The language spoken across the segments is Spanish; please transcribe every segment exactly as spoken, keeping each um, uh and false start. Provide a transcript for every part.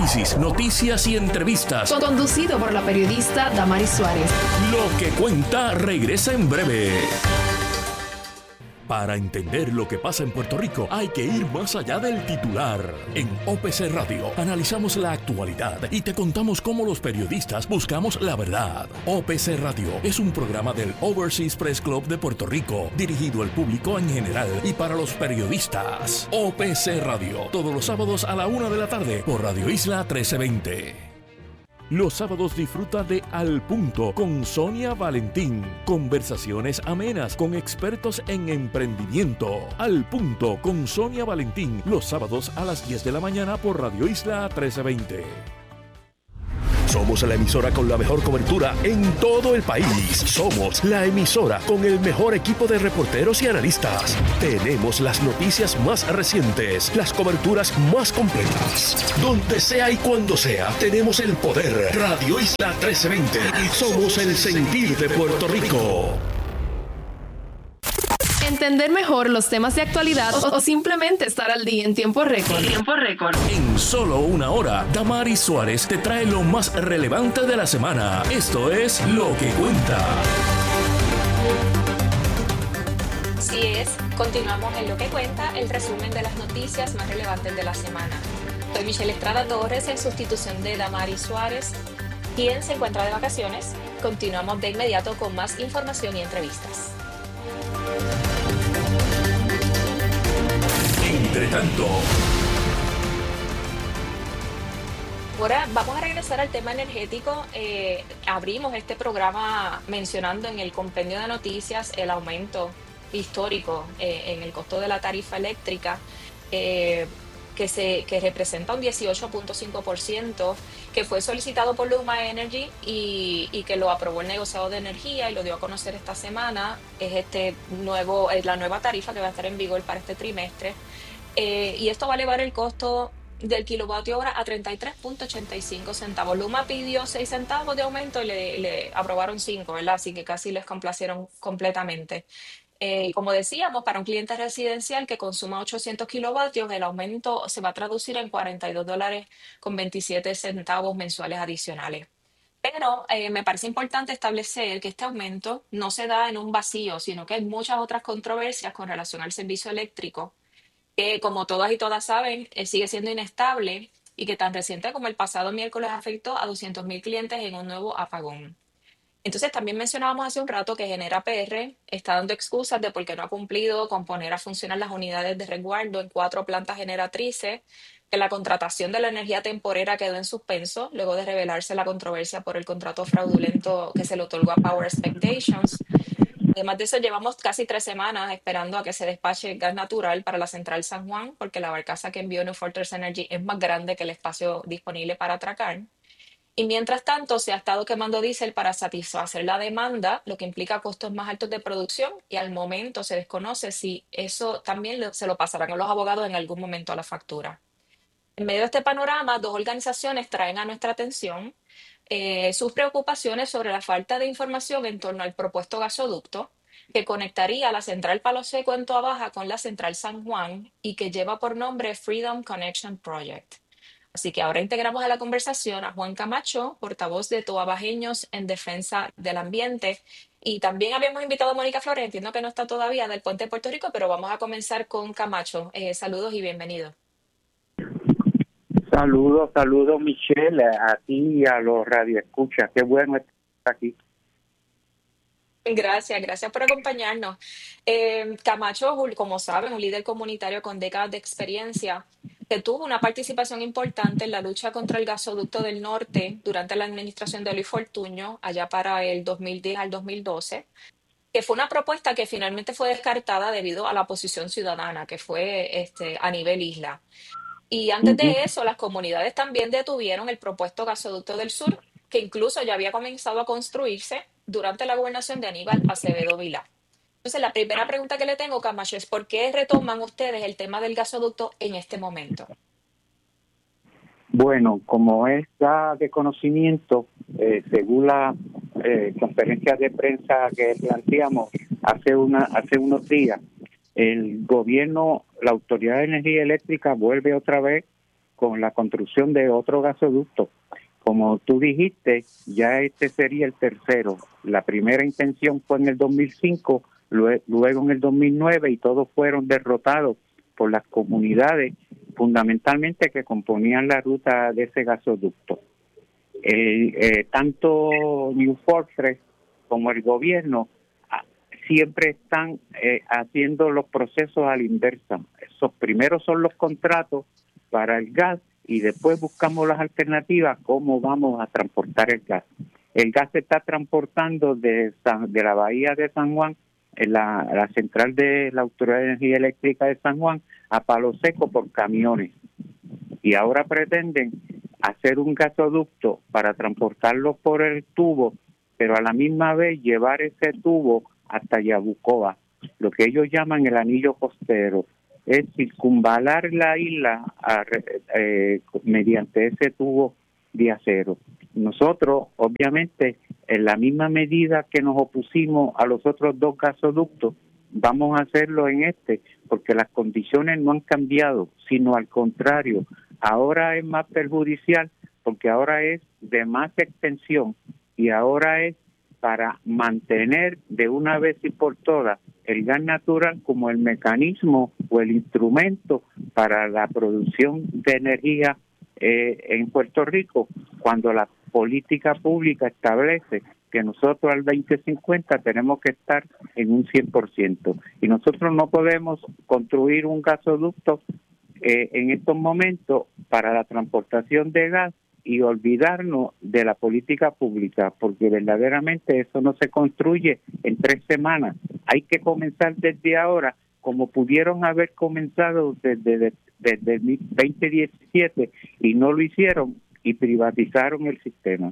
análisis, noticias y entrevistas. Conducido por la periodista Damaris Suárez. Lo que cuenta regresa en breve. Para entender lo que pasa en Puerto Rico, hay que ir más allá del titular. En O P C Radio analizamos la actualidad y te contamos cómo los periodistas buscamos la verdad. O P C Radio es un programa del Overseas Press Club de Puerto Rico, dirigido al público en general y para los periodistas. O P C Radio, todos los sábados a la una de la tarde por Radio Isla trece veinte. Los sábados disfruta de Al Punto con Sonia Valentín. Conversaciones amenas con expertos en emprendimiento. Al Punto con Sonia Valentín. Los sábados a las diez de la mañana por Radio Isla trece veinte. Somos la emisora con la mejor cobertura en todo el país. Somos la emisora con el mejor equipo de reporteros y analistas. Tenemos las noticias más recientes, las coberturas más completas. Donde sea y cuando sea, tenemos el poder. Radio Isla trece veinte. Somos el sentir de Puerto Rico. Entender mejor los temas de actualidad o, o simplemente estar al día en tiempo récord. Tiempo récord. En solo una hora, Damaris Suárez te trae lo más relevante de la semana. Esto es Lo que Cuenta. Así es, continuamos en Lo que Cuenta, el resumen de las noticias más relevantes de la semana. Soy Michelle Estrada Torres en sustitución de Damaris Suárez, quien se encuentra de vacaciones. Continuamos de inmediato con más información y entrevistas. Entre tanto, ahora vamos a regresar al tema energético. Eh, abrimos este programa mencionando en el compendio de noticias el aumento histórico eh, en el costo de la tarifa eléctrica, eh, que, se, que representa un dieciocho punto cinco por ciento, que fue solicitado por Luma Energy y, y que lo aprobó el negociado de energía y lo dio a conocer esta semana. Es este nuevo, es la nueva tarifa que va a estar en vigor para este trimestre. Eh, y esto va a elevar el costo del kilovatio hora a treinta y tres punto ochenta y cinco centavos. Luma pidió seis centavos de aumento y le, le aprobaron cinco, ¿verdad? Así que casi les complacieron completamente. Eh, como decíamos, para un cliente residencial que consuma ochocientos kilovatios, el aumento se va a traducir en cuarenta y dos dólares con veintisiete centavos mensuales adicionales. Pero eh, me parece importante establecer que este aumento no se da en un vacío, sino que hay muchas otras controversias con relación al servicio eléctrico, que como todas y todas saben, eh, sigue siendo inestable y que tan reciente como el pasado miércoles afectó a doscientos mil clientes en un nuevo apagón. Entonces también mencionábamos hace un rato que Genera P R está dando excusas de por qué no ha cumplido con poner a funcionar las unidades de resguardo en cuatro plantas generatrices, que la contratación de la energía temporera quedó en suspenso luego de revelarse la controversia por el contrato fraudulento que se le otorgó a Power Expectations. Además de eso, llevamos casi tres semanas esperando a que se despache gas natural para la central San Juan, porque la barcaza que envió New Fortress Energy es más grande que el espacio disponible para atracar. Y mientras tanto, se ha estado quemando diésel para satisfacer la demanda, lo que implica costos más altos de producción, y al momento se desconoce si eso también se lo pasarán a los abogados en algún momento a la factura. En medio de este panorama, dos organizaciones traen a nuestra atención eh, sus preocupaciones sobre la falta de información en torno al propuesto gasoducto que conectaría la central Palo Seco en Toa Baja con la central San Juan y que lleva por nombre Freedom Connection Project. Así que ahora integramos a la conversación a Juan Camacho, portavoz de Toabajeños en Defensa del Ambiente. Y también habíamos invitado a Mónica Flores, entiendo que no está todavía, del Puente de Puerto Rico, pero vamos a comenzar con Camacho. Eh, saludos y bienvenido. Saludos, saludos Michelle, a ti y a los radioescuchas. Qué bueno estar aquí. Gracias, gracias por acompañarnos. Eh, Camacho, como saben, un líder comunitario con décadas de experiencia que tuvo una participación importante en la lucha contra el gasoducto del norte durante la administración de Luis Fortuño, allá para el dos mil diez al dos mil doce, que fue una propuesta que finalmente fue descartada debido a la oposición ciudadana, que fue este, a nivel isla. Y antes de eso, las comunidades también detuvieron el propuesto gasoducto del sur, que incluso ya había comenzado a construirse durante la gobernación de Aníbal Acevedo Vilá. Entonces, la primera pregunta que le tengo, Camacho, es ¿por qué retoman ustedes el tema del gasoducto en este momento? Bueno, como es ya de conocimiento, eh, según la eh, conferencia de prensa que planteamos hace una hace unos días, el gobierno, la Autoridad de Energía Eléctrica vuelve otra vez con la construcción de otro gasoducto. Como tú dijiste, ya este sería el tercero. La primera intención fue en el dos mil cinco, luego en el dos mil nueve, y todos fueron derrotados por las comunidades, fundamentalmente que componían la ruta de ese gasoducto. Eh, eh, tanto New Fortress como el gobierno ah, siempre están eh, haciendo los procesos a la inversa. Esos primeros son los contratos para el gas y después buscamos las alternativas, cómo vamos a transportar el gas. El gas se está transportando de, San, de la bahía de San Juan, en la, la central de la Autoridad de Energía Eléctrica de San Juan, a Palo Seco por camiones. Y ahora pretenden hacer un gasoducto para transportarlo por el tubo, pero a la misma vez llevar ese tubo hasta Yabucoa, lo que ellos llaman el anillo costero. Es circunvalar la isla a, eh, mediante ese tubo de acero. Nosotros, obviamente, en la misma medida que nos opusimos a los otros dos gasoductos, vamos a hacerlo en este, porque las condiciones no han cambiado, sino al contrario. Ahora es más perjudicial porque ahora es de más extensión y ahora es para mantener de una vez y por todas el gas natural como el mecanismo o el instrumento para la producción de energía eh, en Puerto Rico, cuando la política pública establece que nosotros al veinte cincuenta tenemos que estar en un cien por ciento. Y nosotros no podemos construir un gasoducto eh, en estos momentos para la transportación de gas y olvidarnos de la política pública, porque verdaderamente eso no se construye en tres semanas. Hay que comenzar desde ahora, como pudieron haber comenzado desde, desde el veinte diecisiete, y no lo hicieron y privatizaron el sistema.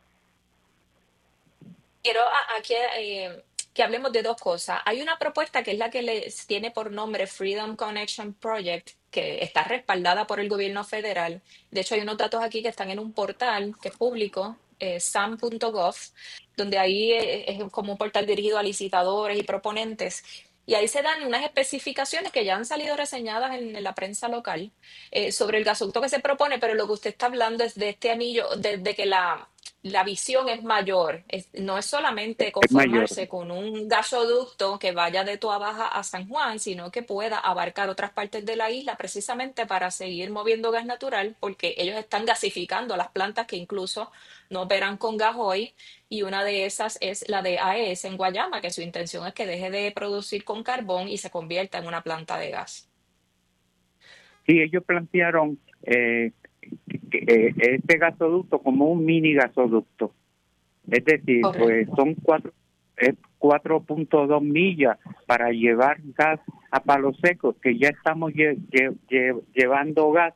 Quiero aquí eh, que hablemos de dos cosas. Hay una propuesta que es la que les tiene por nombre Freedom Connection Project, que está respaldada por el gobierno federal. De hecho, hay unos datos aquí que están en un portal que es público, eh, S A M punto gov, donde ahí es, es como un portal dirigido a licitadores y proponentes. Y ahí se dan unas especificaciones que ya han salido reseñadas en, en la prensa local eh, sobre el gasoducto que se propone, pero lo que usted está hablando es de este anillo, de, de que la... La visión es mayor, es, no es solamente conformarse con un gasoducto que vaya de Toa Baja a San Juan, sino que pueda abarcar otras partes de la isla precisamente para seguir moviendo gas natural, porque ellos están gasificando las plantas que incluso no operan con gas hoy, y una de esas es la de A E S en Guayama, que su intención es que deje de producir con carbón y se convierta en una planta de gas. Sí, ellos plantearon eh, este gasoducto como un mini gasoducto, es decir, Correcto. pues son cuatro es cuatro punto dos millas para llevar gas a Palo Seco, que ya estamos lle, lle, lle, llevando gas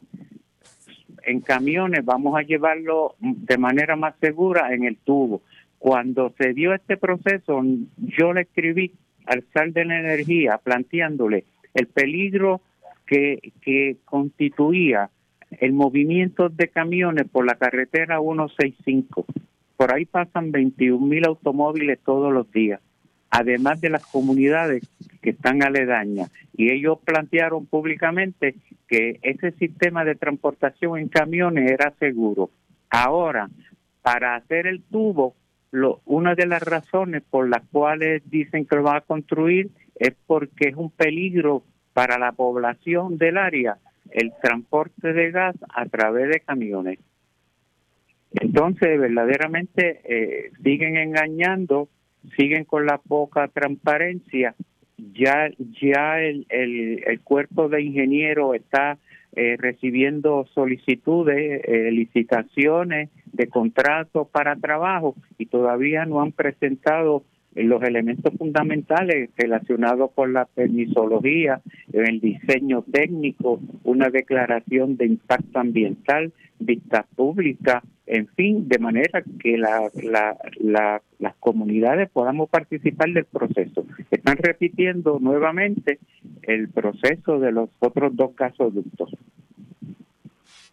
en camiones, vamos a llevarlo de manera más segura en el tubo. Cuando se dio este proceso, yo le escribí al Sal de la Energía planteándole el peligro que, que constituía el movimiento de camiones por la carretera ciento sesenta y cinco. Por ahí pasan veintiún mil automóviles todos los días, además de las comunidades que están aledañas. Y ellos plantearon públicamente que ese sistema de transportación en camiones era seguro. Ahora, para hacer el tubo, lo, una de las razones por las cuales dicen que lo van a construir es porque es un peligro para la población del área el transporte de gas a través de camiones. Entonces, verdaderamente eh, siguen engañando, siguen con la poca transparencia. Ya ya el, el, el cuerpo de ingenieros está eh, recibiendo solicitudes, eh, licitaciones de contratos para trabajo y todavía no han presentado los elementos fundamentales relacionados con la permisología, el diseño técnico, una declaración de impacto ambiental, vistas públicas, en fin, de manera que la, la, la, las comunidades podamos participar del proceso. Están repitiendo nuevamente el proceso de los otros dos gasoductos.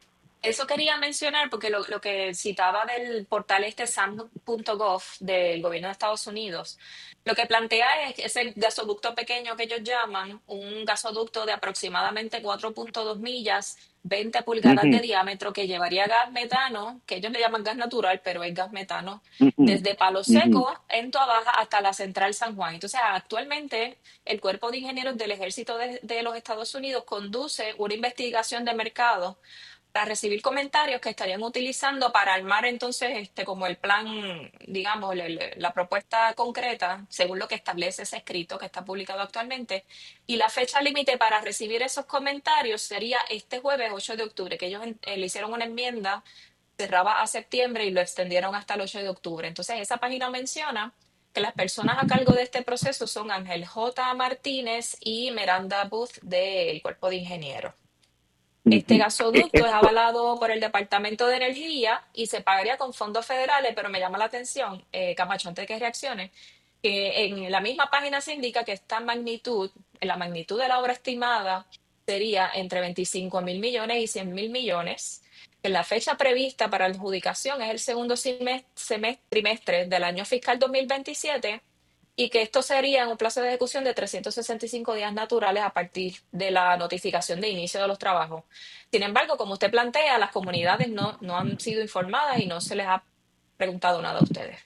Eso quería mencionar porque lo, lo que citaba del portal este sam punto gov del gobierno de Estados Unidos, lo que plantea es que ese gasoducto pequeño que ellos llaman, un gasoducto de aproximadamente cuatro punto dos millas, veinte pulgadas de Ujú, diámetro, que llevaría gas metano, que ellos le llaman gas natural, pero es gas metano, ujú, desde Palo ujú, Seco en Toa Baja hasta la Central San Juan. Entonces, actualmente el Cuerpo de Ingenieros del Ejército de, de los Estados Unidos conduce una investigación de mercado para recibir comentarios que estarían utilizando para armar entonces este como el plan, digamos, el- el- la propuesta concreta, según lo que establece ese escrito que está publicado actualmente. Y la fecha límite para recibir esos comentarios sería este jueves ocho de octubre, que ellos eh, le hicieron una enmienda, cerraba a septiembre y lo extendieron hasta el ocho de octubre. Entonces, esa página menciona que las personas a cargo de este proceso son Ángel J. Martínez y Miranda Booth del Cuerpo de Ingenieros. Este ujú. E- gasoducto es Esto, avalado por el Departamento de Energía y se pagaría con fondos federales, pero me llama la atención, eh, Camacho, antes de que reaccione, que en la misma página se indica que esta magnitud, la magnitud de la obra estimada sería entre veinticinco mil millones y cien mil millones, que la fecha prevista para la adjudicación es el segundo semestre, semestre- trimestre del año fiscal dos mil veintisiete y que esto sería en un plazo de ejecución de trescientos sesenta y cinco días naturales a partir de la notificación de inicio de los trabajos. Sin embargo, como usted plantea, las comunidades no, no han sido informadas y no se les ha preguntado nada a ustedes.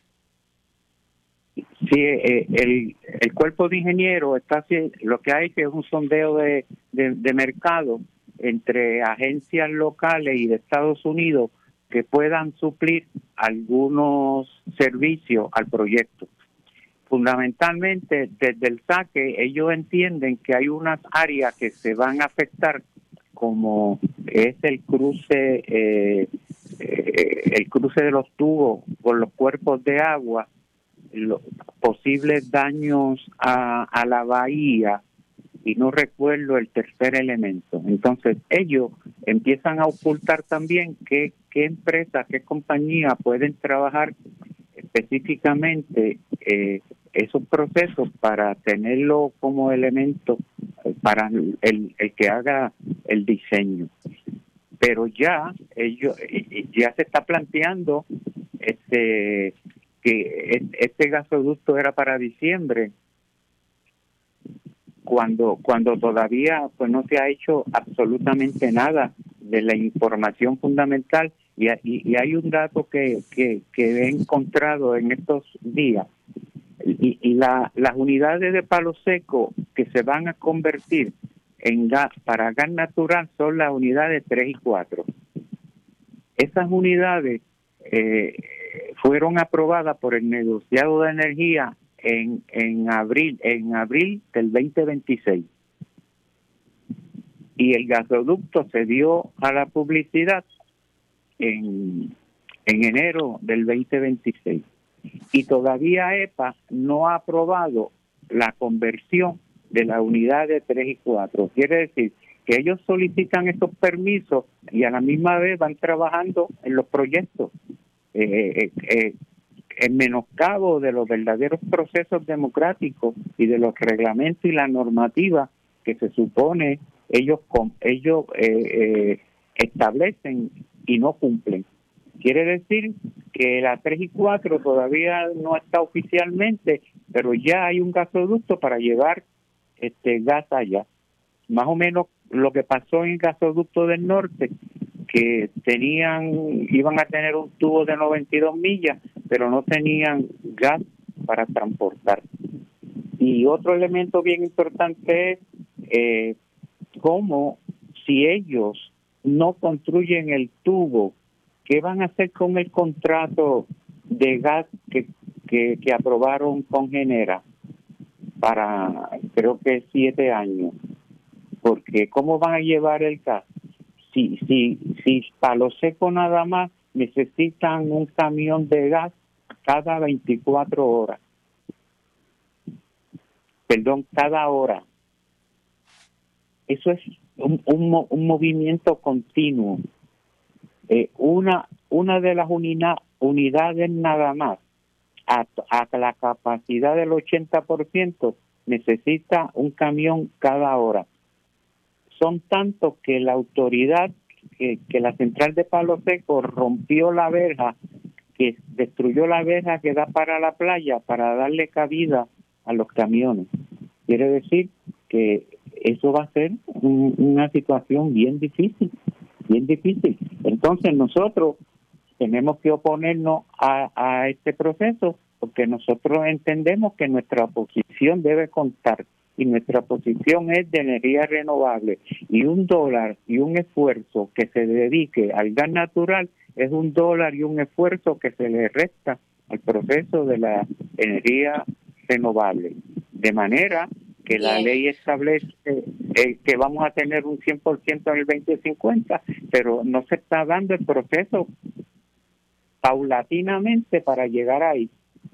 sí, eh, el, el cuerpo de ingenieros está haciendo, lo que hay que es un sondeo de, de, de mercado entre agencias locales y de Estados Unidos que puedan suplir algunos servicios al proyecto. Fundamentalmente, desde el saque, ellos entienden que hay unas áreas que se van a afectar, como es el cruce, eh, eh, el cruce de los tubos por los cuerpos de agua, los posibles daños a, a la bahía, y no recuerdo el tercer elemento. Entonces, ellos empiezan a ocultar también qué, qué empresas, qué compañías pueden trabajar específicamente eh, esos procesos para tenerlo como elemento para el, el que haga el diseño. Pero ya ellos ya se está planteando este que este gasoducto era para diciembre, cuando cuando todavía pues no se ha hecho absolutamente nada de la información fundamental. Y, y, y hay un dato que, que, que he encontrado en estos días, y, y la, las unidades de Palo Seco que se van a convertir en gas para gas natural son las unidades tres y cuatro. Esas unidades eh, fueron aprobadas por el negociado de energía en, en abril en abril del veinte veintiséis, y el gasoducto se dio a la publicidad en, en enero del veinte veintiséis, y todavía E P A no ha aprobado la conversión de la unidad de tres y cuatro. Quiere decir que ellos solicitan estos permisos y a la misma vez van trabajando en los proyectos, eh, eh, eh, en menoscabo de los verdaderos procesos democráticos y de los reglamentos y la normativa que se supone ellos con ellos eh, eh, establecen y no cumplen. Quiere decir que la tres y cuatro todavía no está oficialmente, pero ya hay un gasoducto para llevar este gas allá. Más o menos lo que pasó en el gasoducto del norte, que tenían iban a tener un tubo de noventa y dos millas, pero no tenían gas para transportar. Y otro elemento bien importante es eh, cómo, si ellos no construyen el tubo, ¿qué van a hacer con el contrato de gas que, que, que aprobaron con Genera para, creo que siete años? Porque ¿cómo van a llevar el gas? Si, si, si Palo Seco nada más necesitan un camión de gas cada veinticuatro horas. Perdón, cada hora. Eso es un, un, un movimiento continuo. Eh, una una de las unina, unidades nada más a, a la capacidad del ochenta por ciento necesita un camión cada hora. Son tantos que la autoridad que, que la central de Palo Seco rompió la verja, que destruyó la verja que da para la playa para darle cabida a los camiones. Quiere decir que eso va a ser un, una situación bien difícil, bien difícil. Entonces nosotros tenemos que oponernos a, a este proceso porque nosotros entendemos que nuestra posición debe contar y nuestra posición es de energía renovable y un dólar y un esfuerzo que se dedique al gas natural es un dólar y un esfuerzo que se le resta al proceso de la energía renovable. De manera que Bien. La ley establece eh, que vamos a tener un cien por ciento en el veinte cincuenta, pero no se está dando el proceso paulatinamente para llegar ahí.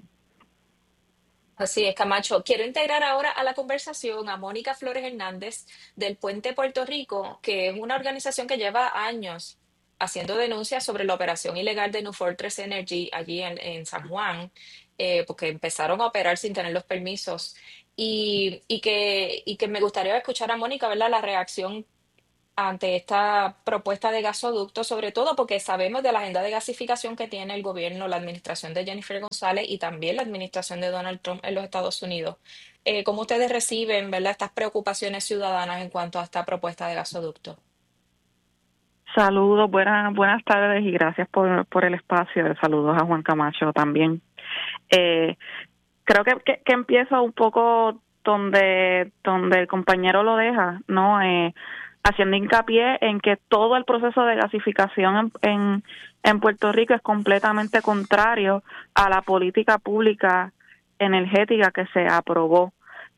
Así es, Camacho. Quiero integrar ahora a la conversación a Mónica Flores Hernández del Puente Puerto Rico, que es una organización que lleva años haciendo denuncias sobre la operación ilegal de New Fortress Energy allí en, en San Juan, eh, porque empezaron a operar sin tener los permisos. Y, y, que, y que me gustaría escuchar a Mónica, ¿verdad?, la reacción ante esta propuesta de gasoducto, sobre todo porque sabemos de la agenda de gasificación que tiene el gobierno, la administración de Jennifer González y también la administración de Donald Trump en los Estados Unidos. Eh, ¿Cómo ustedes reciben, verdad, estas preocupaciones ciudadanas en cuanto a esta propuesta de gasoducto? Saludos, buenas buenas tardes y gracias por, por el espacio. Saludos a Juan Camacho también. Eh, creo que, que, que empiezo un poco donde, donde el compañero lo deja, ¿no? Eh, haciendo hincapié en que todo el proceso de gasificación en, en, en Puerto Rico es completamente contrario a la política pública energética que se aprobó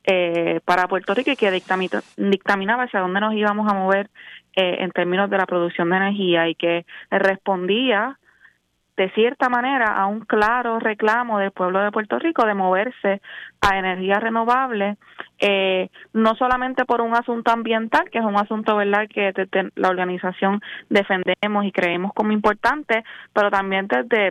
eh, para Puerto Rico y que dictamina, dictaminaba hacia dónde nos íbamos a mover eh, en términos de la producción de energía y que respondía de cierta manera a un claro reclamo del pueblo de Puerto Rico de moverse a energía renovable, eh, no solamente por un asunto ambiental, que es un asunto, verdad, que desde la organización defendemos y creemos como importante, pero también desde,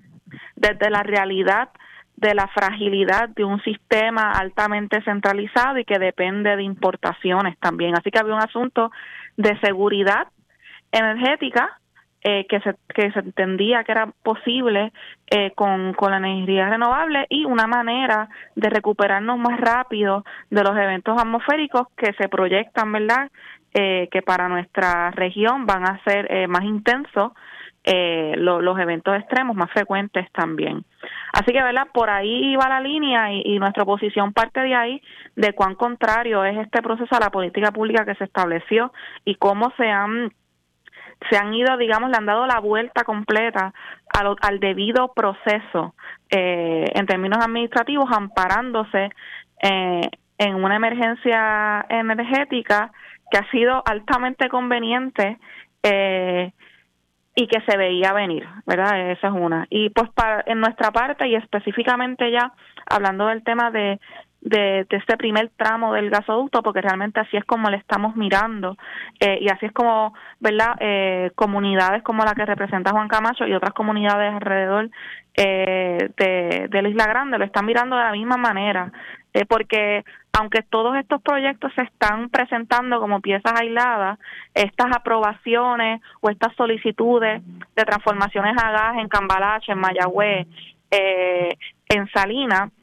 desde la realidad de la fragilidad de un sistema altamente centralizado y que depende de importaciones también. Así que había un asunto de seguridad energética Eh, que se que se entendía que era posible eh, con, con la energía renovable y una manera de recuperarnos más rápido de los eventos atmosféricos que se proyectan, ¿verdad?, eh, que para nuestra región van a ser eh, más intensos, eh, lo, los eventos extremos más frecuentes también. Así que, ¿verdad?, por ahí va la línea y, y nuestra posición parte de ahí, de cuán contrario es este proceso a la política pública que se estableció y cómo se han se han ido, digamos, le han dado la vuelta completa a lo, al debido proceso eh, en términos administrativos, amparándose eh, en una emergencia energética que ha sido altamente conveniente eh, y que se veía venir, ¿verdad? Esa es una. Y pues para, en nuestra parte y específicamente ya hablando del tema de De, de este primer tramo del gasoducto, porque realmente así es como le estamos mirando eh, y así es como, ¿verdad?, eh, comunidades como la que representa Juan Camacho y otras comunidades alrededor eh, de, de la Isla Grande lo están mirando de la misma manera, eh, porque aunque todos estos proyectos se están presentando como piezas aisladas, estas aprobaciones o estas solicitudes de transformaciones a gas en Cambalache, en Mayagüez, eh, en Salinas,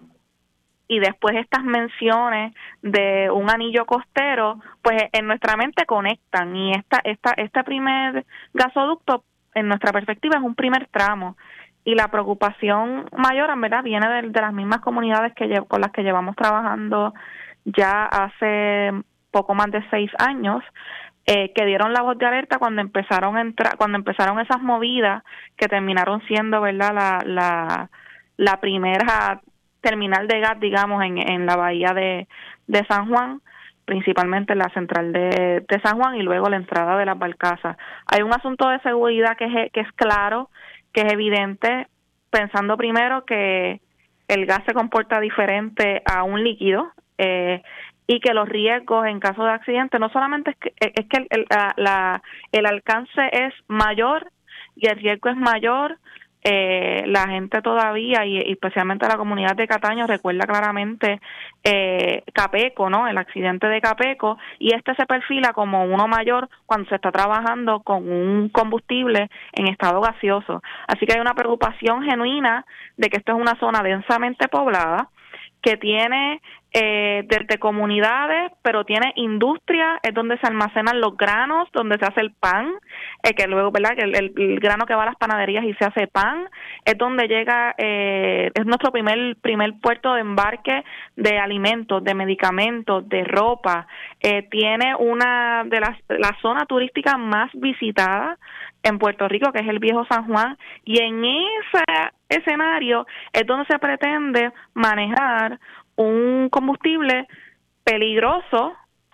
y después estas menciones de un anillo costero, pues en nuestra mente conectan y esta esta este primer gasoducto en nuestra perspectiva es un primer tramo y la preocupación mayor, en verdad, viene de, de las mismas comunidades que lle- con las que llevamos trabajando ya hace poco más de seis años, eh, que dieron la voz de alerta cuando empezaron a entrar, cuando empezaron esas movidas que terminaron siendo, ¿verdad?, la la la primera terminal de gas, digamos, en, en la bahía de, de San Juan, principalmente en la central de, de San Juan y luego la entrada de las barcazas. Hay un asunto de seguridad que es, que es claro, que es evidente, pensando primero que el gas se comporta diferente a un líquido eh, y que los riesgos en caso de accidente no solamente es que, es que el, el, la, la, el alcance es mayor y el riesgo es mayor Eh, la gente todavía, y, y especialmente la comunidad de Cataño, recuerda claramente eh, Capeco, ¿no? El accidente de Capeco, y este se perfila como uno mayor cuando se está trabajando con un combustible en estado gaseoso. Así que hay una preocupación genuina de que esto es una zona densamente poblada, que tiene eh, desde comunidades, pero tiene industria, es donde se almacenan los granos, donde se hace el pan, eh, que luego, ¿verdad?, que el, el, el grano que va a las panaderías y se hace pan, es donde llega, eh, es nuestro primer primer puerto de embarque de alimentos, de medicamentos, de ropa, eh, tiene una de las la zona turística más visitada en Puerto Rico, que es el Viejo San Juan, y en ese escenario es donde se pretende manejar un combustible peligroso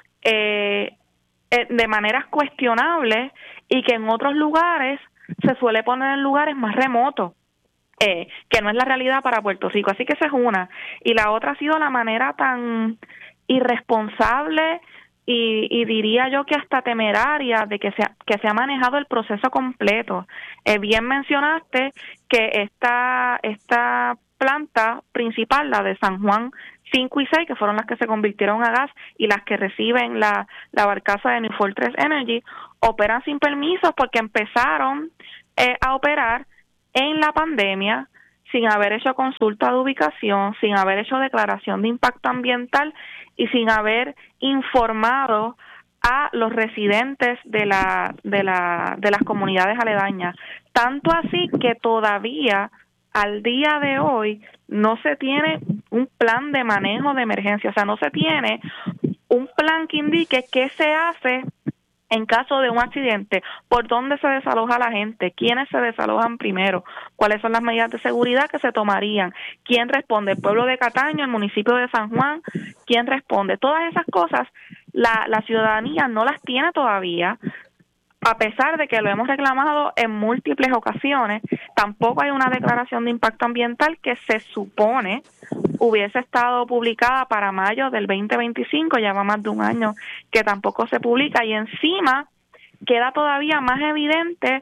eh, eh, de maneras cuestionables y que en otros lugares se suele poner en lugares más remotos, eh, que no es la realidad para Puerto Rico. Así que esa es una. Y la otra ha sido la manera tan irresponsable y, y diría yo que hasta temeraria de que se ha, que se ha manejado el proceso completo. Eh, bien mencionaste que esta esta planta principal, la de San Juan cinco y seis, que fueron las que se convirtieron a gas y las que reciben la, la barcaza de New Fortress Energy, operan sin permisos porque empezaron eh, a operar en la pandemia, sin haber hecho consulta de ubicación, sin haber hecho declaración de impacto ambiental y sin haber informado a los residentes de la de la de las comunidades aledañas. Tanto así que todavía al día de hoy no se tiene un plan de manejo de emergencia, o sea, no se tiene un plan que indique qué se hace en caso de un accidente, por dónde se desaloja la gente, quiénes se desalojan primero, cuáles son las medidas de seguridad que se tomarían, quién responde, el pueblo de Cataño, el municipio de San Juan, quién responde. Todas esas cosas la, la ciudadanía no las tiene todavía, a pesar de que lo hemos reclamado en múltiples ocasiones. Tampoco hay una declaración de impacto ambiental que se supone hubiese estado publicada para mayo del veinte veinticinco, ya va más de un año que tampoco se publica, y encima queda todavía más evidente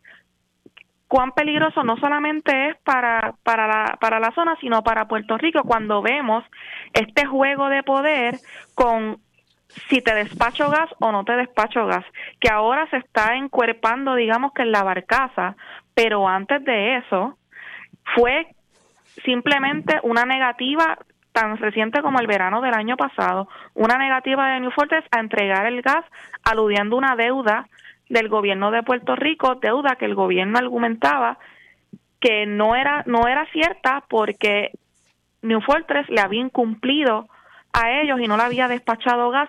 cuán peligroso no solamente es para para la para la zona, sino para Puerto Rico, cuando vemos este juego de poder con si te despacho gas o no te despacho gas, que ahora se está encuerpando, digamos que en la barcaza, pero antes de eso fue simplemente una negativa tan reciente como el verano del año pasado, una negativa de New Fortress a entregar el gas, aludiendo una deuda del gobierno de Puerto Rico, deuda que el gobierno argumentaba que no era no era cierta porque New Fortress le había incumplido a ellos y no le había despachado gas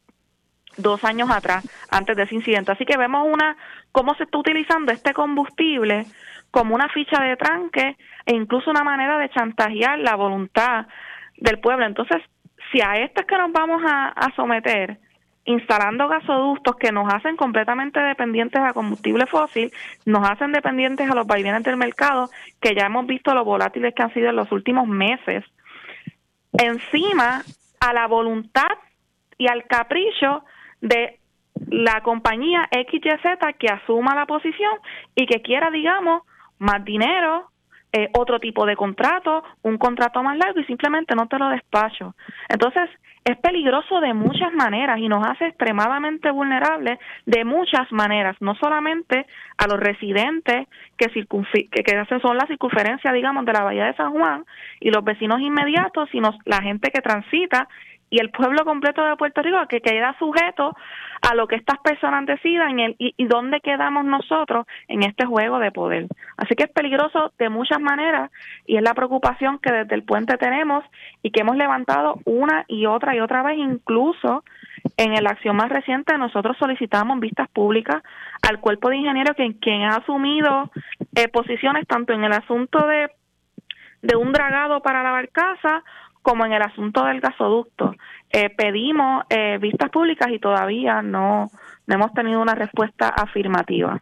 dos años atrás, antes de ese incidente. Así que vemos una cómo se está utilizando este combustible como una ficha de tranque e incluso una manera de chantajear la voluntad del pueblo. Entonces, si a esto es que nos vamos a, a someter, instalando gasoductos que nos hacen completamente dependientes a combustible fósil, nos hacen dependientes a los vaivenes del mercado, que ya hemos visto lo volátiles que han sido en los últimos meses, encima a la voluntad y al capricho de la compañía X Y Z que asuma la posición y que quiera, digamos, más dinero, eh, otro tipo de contrato, un contrato más largo y simplemente no te lo despacho. Entonces, es peligroso de muchas maneras y nos hace extremadamente vulnerables de muchas maneras, no solamente a los residentes que, circunfi- que, que hacen son la circunferencia, digamos, de la Bahía de San Juan y los vecinos inmediatos, sino la gente que transita y el pueblo completo de Puerto Rico que queda sujeto a lo que estas personas decidan y, y, y dónde quedamos nosotros en este juego de poder. Así que es peligroso de muchas maneras y es la preocupación que desde el puente tenemos y que hemos levantado una y otra y otra vez. Incluso en la acción más reciente nosotros solicitamos vistas públicas al cuerpo de ingenieros que quien ha asumido eh, posiciones tanto en el asunto de, de un dragado para la barcaza como en el asunto del gasoducto. Eh, pedimos eh, vistas públicas y todavía no, no hemos tenido una respuesta afirmativa.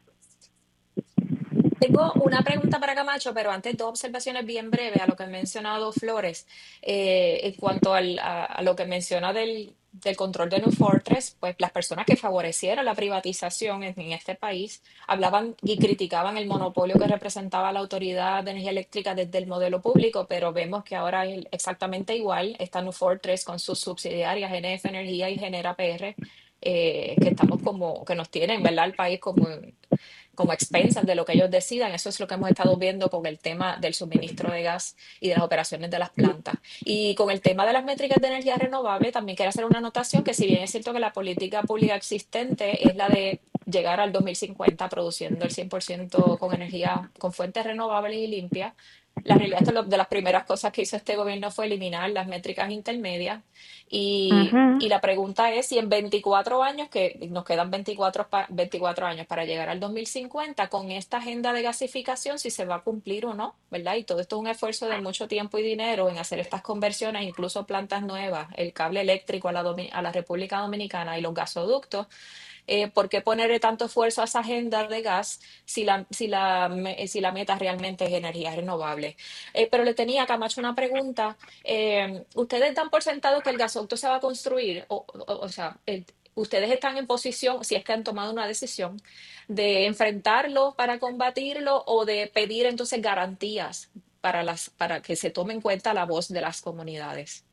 Tengo una pregunta para Camacho, pero antes dos observaciones bien breves a lo que ha mencionado Flores. Eh, en cuanto al, a, a lo que menciona del, del control de New Fortress, pues las personas que favorecieron la privatización en, en este país hablaban y criticaban el monopolio que representaba la Autoridad de Energía Eléctrica desde el modelo público, pero vemos que ahora es exactamente igual. Está New Fortress con sus subsidiarias N F Energía y Genera P R, eh, que estamos como, que nos tienen, ¿verdad? El país como como expensas de lo que ellos decidan. Eso es lo que hemos estado viendo con el tema del suministro de gas y de las operaciones de las plantas. Y con el tema de las métricas de energía renovable, también quiero hacer una anotación que si bien es cierto que la política pública existente es la de llegar al dos mil cincuenta produciendo el cien por ciento con energía, con fuentes renovables y limpias, la realidad es que lo- de las primeras cosas que hizo este gobierno fue eliminar las métricas intermedias y, Ujú. y la pregunta es si en veinticuatro años, que nos quedan veinticuatro, pa- veinticuatro años para llegar al dos mil cincuenta, con esta agenda de gasificación, si se va a cumplir o no, ¿verdad? Y todo esto es un esfuerzo de mucho tiempo y dinero en hacer estas conversiones, incluso plantas nuevas, el cable eléctrico a la, Domi- a la República Dominicana y los gasoductos. Eh, ¿por qué ponerle tanto esfuerzo a esa agenda de gas si la, si la, me- si la meta realmente es energía renovable? Eh, pero le tenía a Camacho una pregunta. Eh, ¿ustedes dan por sentado que el gasoducto se va a construir? O, o- o sea, el- ¿ustedes están en posición, si es que han tomado una decisión, de enfrentarlo para combatirlo o de pedir entonces garantías para, las, para que se tome en cuenta la voz de las comunidades?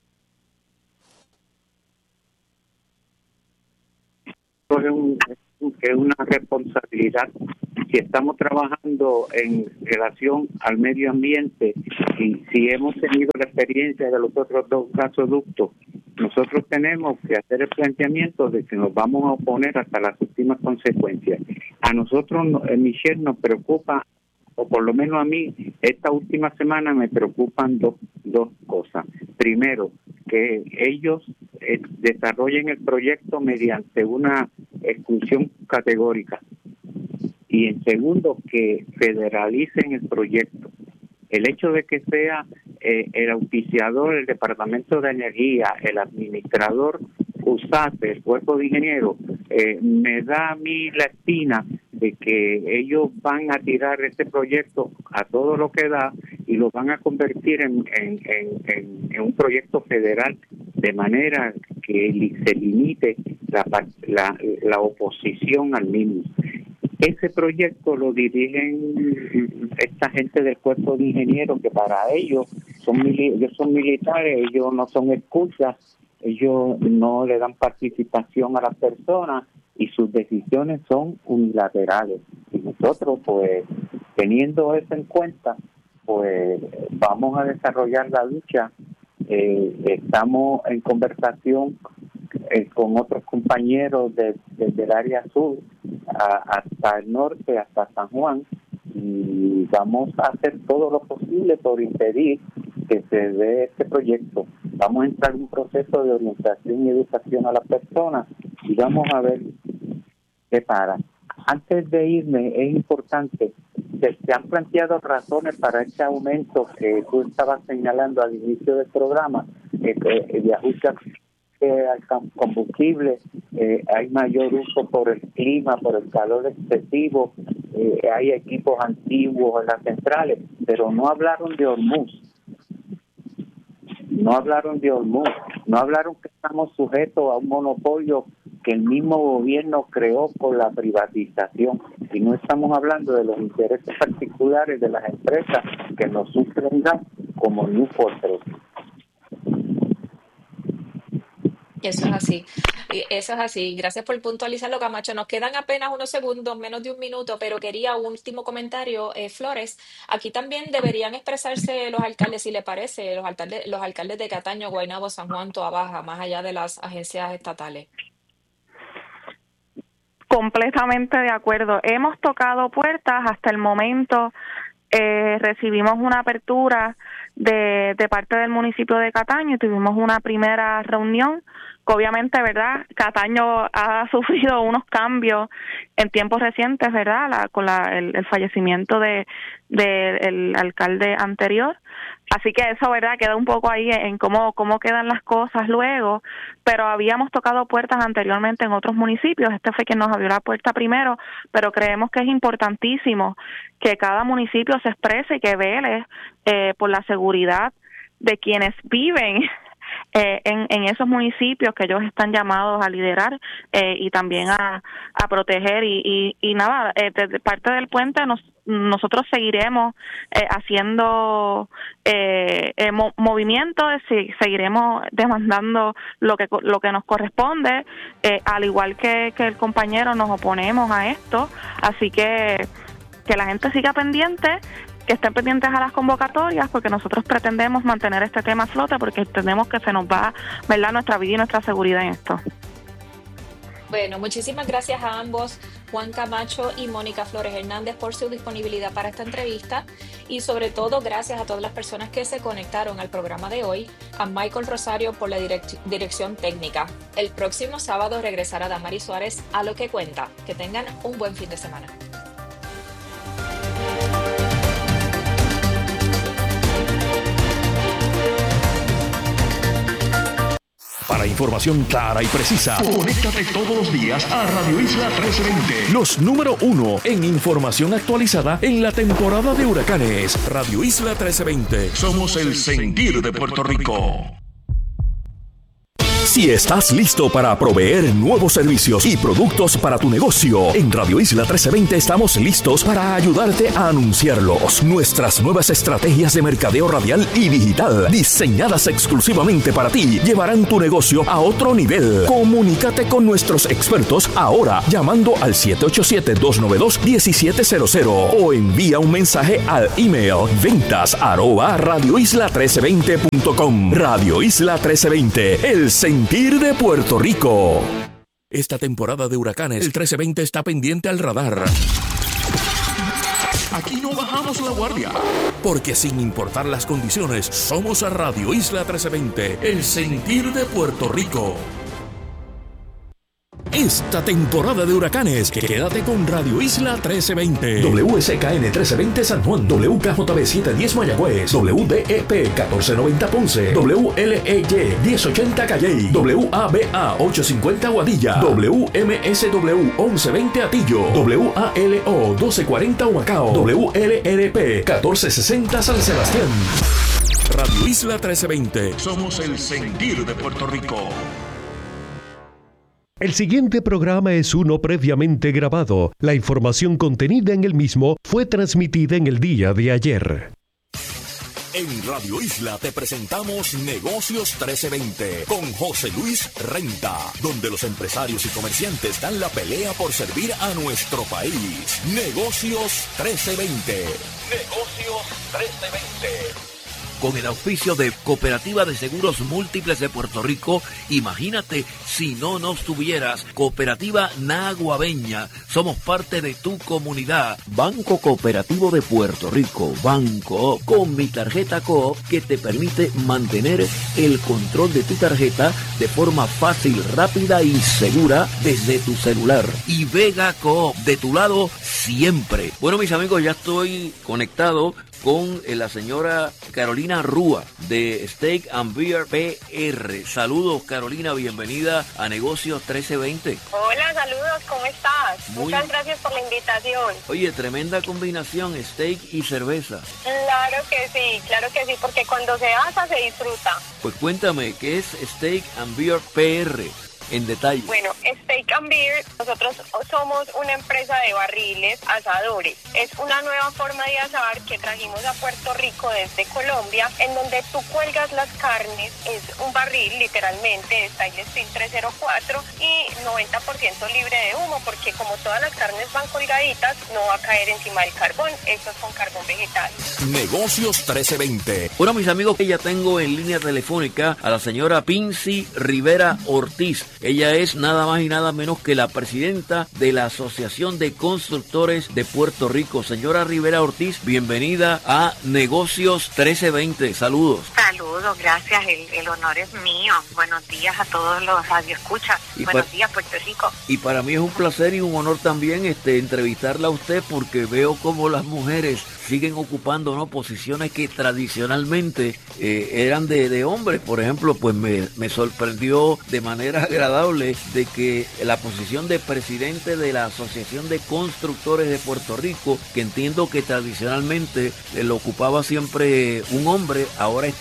Esto es, un- es una responsabilidad. Si estamos trabajando en relación al medio ambiente y si hemos tenido la experiencia de los otros dos gasoductos, nosotros tenemos que hacer el planteamiento de que nos vamos a oponer hasta las últimas consecuencias. A nosotros, no- eh, Michelle, nos preocupa, o por lo menos a mí, esta última semana me preocupan dos, dos cosas. Primero, que ellos eh, desarrollen el proyecto mediante una exclusión categórica. Y en segundo, que federalicen el proyecto. El hecho de que sea eh, el auspiciador, el Departamento de Energía, el administrador USACE, el Cuerpo de Ingenieros, eh, me da a mí la espina de que ellos van a tirar este proyecto a todo lo que da y lo van a convertir en, en, en, en, en un proyecto federal, de manera que li- se limite la, la, la oposición al mismo. Ese proyecto lo dirigen esta gente del Cuerpo de Ingenieros, que para ellos son, mili- ellos son militares, ellos no son escuchas, ellos no le dan participación a las personas y sus decisiones son unilaterales. Y nosotros, pues, teniendo eso en cuenta, pues vamos a desarrollar la lucha. Eh, estamos en conversación eh, con otros compañeros de, de- del área sur a, hasta el norte, hasta San Juan, y vamos a hacer todo lo posible por impedir que se dé este proyecto. Vamos a entrar en un proceso de orientación y educación a las personas y vamos a ver qué para. Antes de irme, es importante, se, se han planteado razones para este aumento que tú estabas señalando al inicio del programa, eh, eh, de ajuste eh, al com- combustible, eh, hay mayor uso por el clima, por el calor excesivo, eh, hay equipos antiguos en las centrales, pero no hablaron de Hormuz, no hablaron de Hormuz, no hablaron que estamos sujetos a un monopolio que el mismo gobierno creó por la privatización, y no estamos hablando de los intereses particulares de las empresas que nos sufren gas como New Fortress. Eso es así. Y eso es así. Gracias por puntualizarlo, Camacho. Nos quedan apenas unos segundos, menos de un minuto, pero quería un último comentario, eh, Flores. Aquí también deberían expresarse los alcaldes, si le parece, los alcaldes, los alcaldes de Cataño, Guaynabo, San Juan, Toa Baja, más allá de las agencias estatales. Completamente de acuerdo. Hemos tocado puertas hasta el momento. Eh, recibimos una apertura de, de parte del municipio de Cataño y tuvimos una primera reunión que obviamente, ¿verdad? Cataño ha sufrido unos cambios en tiempos recientes, ¿verdad? La, con la, el, el fallecimiento de, de el alcalde anterior. Así que eso, ¿verdad? Queda un poco ahí en cómo, cómo quedan las cosas luego, pero habíamos tocado puertas anteriormente en otros municipios. Este fue quien nos abrió la puerta primero, pero creemos que es importantísimo que cada municipio se exprese y que vele eh, por la seguridad de quienes viven eh, en, en esos municipios que ellos están llamados a liderar eh, y también a, a proteger y, y, y nada, eh, desde parte del puente nos nosotros seguiremos eh, haciendo eh, eh, mo- movimientos, sí, seguiremos demandando lo que lo que nos corresponde, eh, al igual que, que el compañero nos oponemos a esto, así que que la gente siga pendiente, que estén pendientes a las convocatorias, porque nosotros pretendemos mantener este tema a flote, porque entendemos que se nos va, ¿verdad?, nuestra vida y nuestra seguridad en esto. Bueno, muchísimas gracias a ambos, Juan Camacho y Mónica Flores Hernández, por su disponibilidad para esta entrevista, y sobre todo gracias a todas las personas que se conectaron al programa de hoy, a Michael Rosario por la direc- dirección técnica. El próximo sábado regresará Damaris Suárez a Lo que Cuenta. Que tengan un buen fin de semana. Para información clara y precisa, conéctate todos los días a Radio Isla trece veinte. Los número uno en información actualizada en la temporada de huracanes. Radio Isla trece veinte. Somos el sentir de Puerto Rico. Si estás listo para proveer nuevos servicios y productos para tu negocio, en Radio Isla trece veinte estamos listos para ayudarte a anunciarlos. Nuestras nuevas estrategias de mercadeo radial y digital, diseñadas exclusivamente para ti, llevarán tu negocio a otro nivel. Comunícate con nuestros expertos ahora llamando al siete ocho siete, dos nueve dos, uno siete cero cero o envía un mensaje al email ventas arroba radio isla trece veinte punto com. Radio Isla trece veinte, el sentir de Puerto Rico. Esta temporada de huracanes, el trece veinte está pendiente al radar. Aquí no bajamos la guardia, porque sin importar las condiciones, somos a Radio Isla trece veinte, el sentir de Puerto Rico. Esta temporada de huracanes, quédate con Radio Isla trece veinte. W S K N trece veinte San Juan, W K J B setecientos diez Mayagüez, W D E P catorce noventa Ponce, W L E Y diez ochenta Calley, W A B A ochocientos cincuenta Aguadilla, W M S W once veinte Atillo, W A L O doce cuarenta Humacao, W L R P catorce sesenta San Sebastián. Radio Isla trece veinte. Somos el sentir de Puerto Rico. El siguiente programa es uno previamente grabado. La información contenida en el mismo fue transmitida en el día de ayer. En Radio Isla te presentamos Negocios trece veinte con José Luis Renta, donde los empresarios y comerciantes dan la pelea por servir a nuestro país. Negocios trece veinte. Negocios trece veinte. Con el auspicio de Cooperativa de Seguros Múltiples de Puerto Rico. Imagínate si no nos tuvieras. Cooperativa Naguabeña, somos parte de tu comunidad. Banco Cooperativo de Puerto Rico, Banco, con mi tarjeta Coop, que te permite mantener el control de tu tarjeta de forma fácil, rápida y segura desde tu celular. Y Vega Coop, de tu lado siempre. Bueno, mis amigos, ya estoy conectado con la señora Carolina Rúa de Steak and Beer P R. Saludos, Carolina, bienvenida a Negocios trece veinte. Hola, saludos, ¿cómo estás? Muy... Muchas gracias por la invitación. Oye, tremenda combinación, steak y cerveza. Claro que sí, claro que sí, porque cuando se asa se disfruta. Pues cuéntame, ¿qué es Steak and Beer P R? En detalle. Bueno, Steak and Beer, nosotros somos una empresa de barriles asadores. Es una nueva forma de asar que trajimos a Puerto Rico desde Colombia, en donde tú cuelgas las carnes, es un barril literalmente de Stainless Steel trescientos cuatro y noventa por ciento libre de humo, porque como todas las carnes van colgaditas, no va a caer encima del carbón, esto es con carbón vegetal. Negocios trece veinte. Bueno, mis amigos, ya tengo en línea telefónica a la señora Pincy Rivera Ortiz. Ella es nada más y nada menos que la presidenta de la Asociación de Constructores de Puerto Rico. Señora Rivera Ortiz, bienvenida a Negocios trece veinte. Saludos. Saludos, gracias. El, el honor es mío. Buenos días a todos los radioescuchas. Y Buenos pa- días, Puerto Rico. Y para mí es un placer y un honor también este entrevistarla a usted, porque veo cómo las mujeres siguen ocupando, ¿no?, posiciones que tradicionalmente eh, eran de, de hombres. Por ejemplo, pues me, me sorprendió de manera agradable de que la posición de presidente de la Asociación de Constructores de Puerto Rico, que entiendo que tradicionalmente eh, lo ocupaba siempre un hombre, ahora esté usted al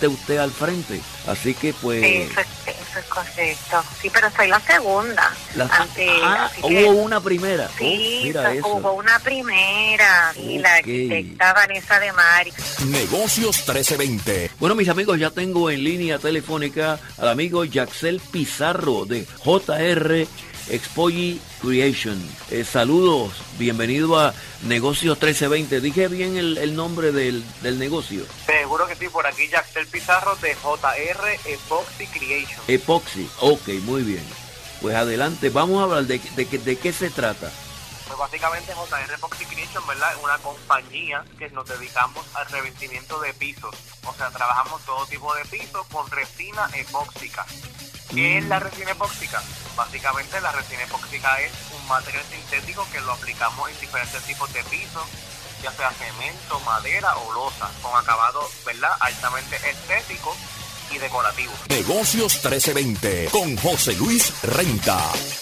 al frente. Así que pues... Eso, eso es correcto. Sí, pero soy la segunda. La, así, ah, así hubo que, una primera. Sí, oh, mira eso. hubo una primera. Y la Okay. arquitecta Vanessa de Mari. Negocios trece veinte. Bueno, mis amigos, ya tengo en línea telefónica al amigo Yaxel Pizarro de J R Expoyi Creation. Eh, saludos, bienvenido a Negocios trece veinte. ¿Dije bien el, el nombre del, del negocio? Seguro que sí, por aquí Yaxel Pizarro de J R Epoxy Creation. Epoxy, ok, muy bien. Pues adelante, vamos a hablar de, de, de, de qué se trata. Pues básicamente J R Epoxy Creation, ¿verdad? Es una compañía que nos dedicamos al revestimiento de pisos. O sea, trabajamos todo tipo de pisos con resina epóxica. ¿Qué es la resina epóxica? Básicamente la resina epóxica es un material sintético que lo aplicamos en diferentes tipos de pisos, ya sea cemento, madera o losa, con acabado, ¿verdad?, altamente estético y decorativo. Negocios trece veinte con José Luis Renta.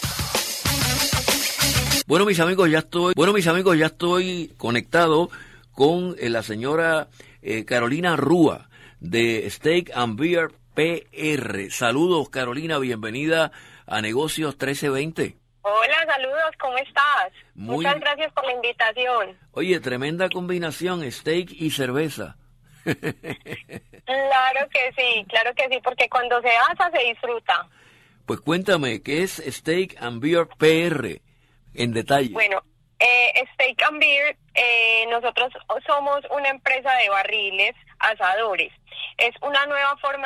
Bueno, mis amigos, ya estoy, bueno, mis amigos, ya estoy conectado con eh, la señora eh, Carolina Rúa de Steak and Beer P R. Saludos, Carolina, bienvenida a Negocios trece veinte. Hola, saludos, ¿cómo estás? Muy... Muchas gracias por la invitación. Oye, tremenda combinación, steak y cerveza. Claro que sí, claro que sí, porque cuando se asa se disfruta. Pues cuéntame, ¿qué es Steak and Beer P R en detalle? Bueno, eh, Steak and Beer, eh, nosotros somos una empresa de barriles, asadores. Es una nueva forma